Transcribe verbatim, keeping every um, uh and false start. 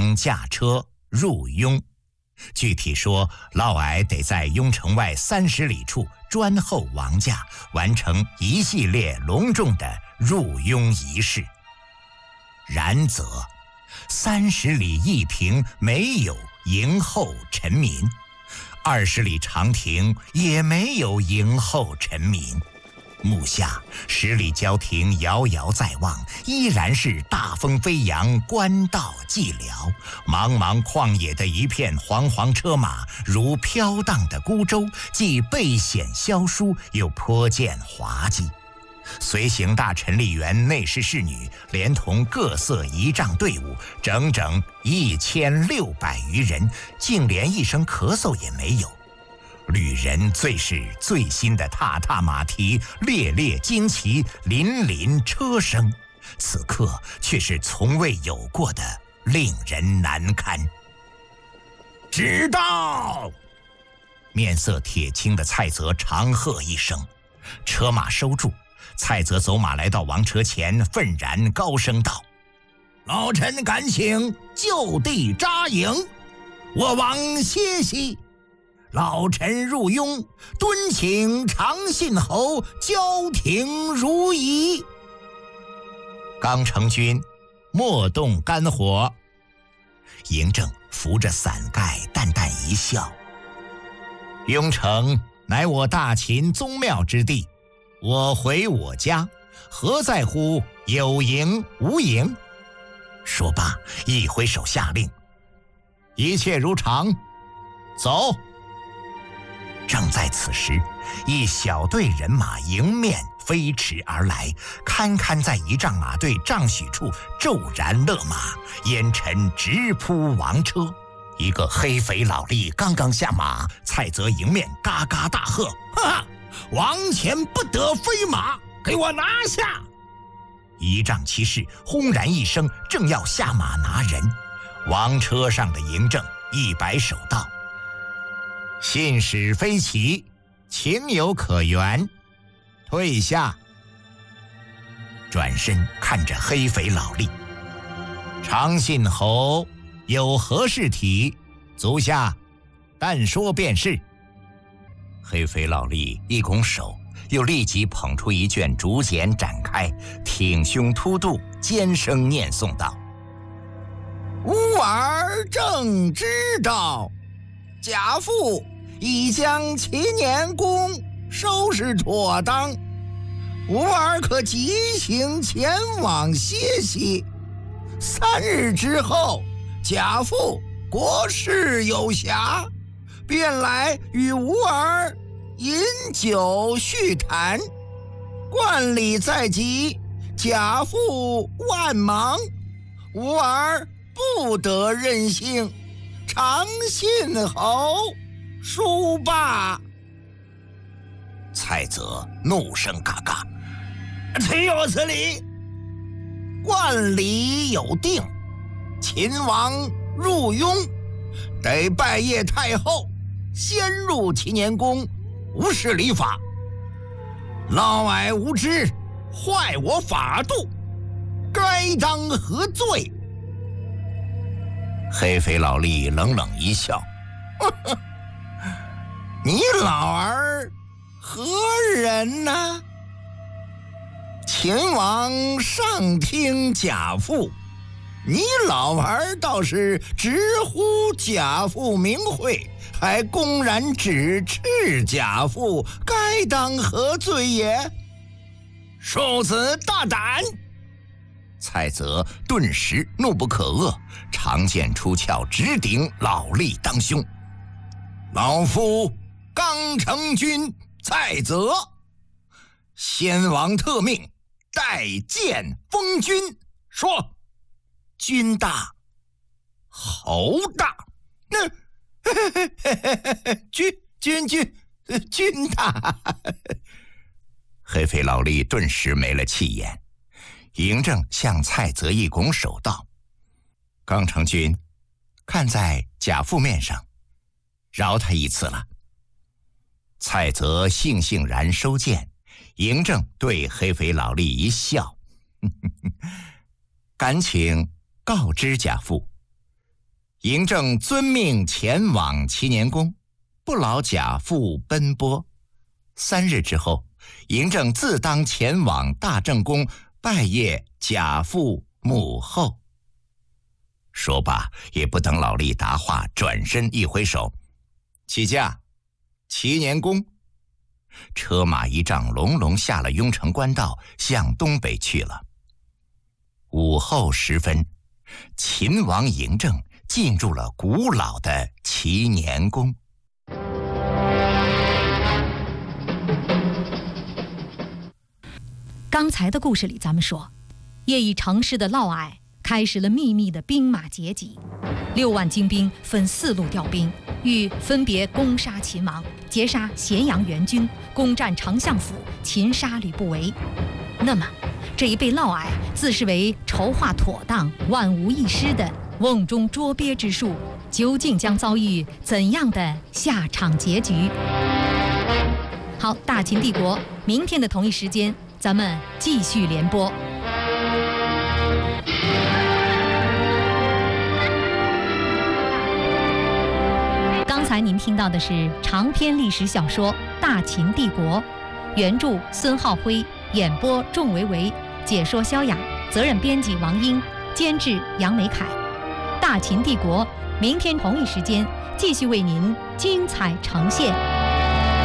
王驾车入雍。具体说，嫪毐得在雍城外三十里处专候王驾，完成一系列隆重的入雍仪式。然则三十里一平没有迎候臣民，二十里长亭也没有迎候臣民。目下十里郊亭遥遥在望，依然是大风飞扬，官道寂寥。茫茫旷野的一片黄黄车马，如飘荡的孤舟，既背险萧疏，又颇见滑稽。随行大臣吏员、内侍侍女，连同各色仪仗队伍，整整一千六百余人，竟连一声咳嗽也没有。旅人最是最新的踏踏马蹄，猎猎旌旗，林林车声，此刻却是从未有过的，令人难堪。直到！面色铁青的蔡泽长喝一声，车马收住。蔡泽走马来到王车前，愤然高声道：“老臣敢请就地扎营，我王歇息。老臣入雍，敦请长信侯交廷如仪。”刚成军，莫动肝火。嬴政扶着伞盖，淡淡一笑：“雍城乃我大秦宗庙之地，我回我家，何在乎有营无营？”说罢，一挥手下令：“一切如常，走。”正在此时，一小队人马迎面飞驰而来，堪堪在仪仗马队丈许处骤然勒马，烟尘直扑王车。一个黑肥老吏刚刚下马，蔡泽迎面嘎嘎大喝：“哈！王前不得飞马，给我拿下！”仪仗骑士轰然一声，正要下马拿人，王车上的嬴政一摆手道：“信使飞骑，情有可原，退下。”转身看着黑肥老吏：“长信侯有何事体？足下但说便是。”黑肥老吏一拱手，又立即捧出一卷竹简展开，挺胸凸肚，尖声念诵道：“吾儿正知道，贾父已将齐年宫收拾妥当，吾儿可即行前往歇息。三日之后，贾父国事有暇，便来与吾儿饮酒叙谈。冠礼在即，贾父万忙，吾儿不得任性。长信侯书罢。”蔡泽怒声嘎嘎：“岂有此理！冠礼有定，秦王入雍，得拜谒太后，先入齐年宫，无视礼法。嫪毐无知，坏我法度，该当何罪？”黑肥老吏冷冷一笑：“呵呵，你老儿何人呢？秦王上听贾父，你老儿倒是直呼贾父名讳，还公然指斥贾父，该当何罪也？恕子大胆！”蔡泽顿时怒不可遏，长剑出鞘，直顶老吏当胸。“老夫刚成军蔡泽，先王特命，待见封君。说，君大侯大？那、呃、君君君君大。”黑肥老吏顿时没了气焰。嬴政向蔡泽一拱手道：“刚成君，看在贾父面上，饶他一次了。”蔡泽悻悻然收剑。嬴政对黑肥老吏一笑：“敢请告知贾父， 嬴政遵命前往齐年宫，不劳贾父奔波。三日之后，嬴政自当前往大正宫拜谒贾父母后。说罢，也不等老吏答话，转身一挥手，起驾，齐年宫。车马一仗，隆隆下了雍城官道，向东北去了。午后时分，秦王嬴政进入了古老的齐年宫。 刚才的故事里，咱们说，业已成事的嫪毐开始了秘密的兵马截击，六万精兵分四路调兵，欲分别攻杀秦王，截杀咸阳援军，攻占丞相府，擒杀吕不韦。那么，这一被嫪毐自视为筹划妥当、万无一失的瓮中捉鳖之术，究竟将遭遇怎样的下场结局？好，大秦帝国，明天的同一时间，咱们继续联播。刚才您听到的是长篇历史小说《大秦帝国》，原著孙浩辉，演播仲维维，解说萧雅，责任编辑王英，监制杨梅凯。《大秦帝国》明天同一时间继续为您精彩呈现。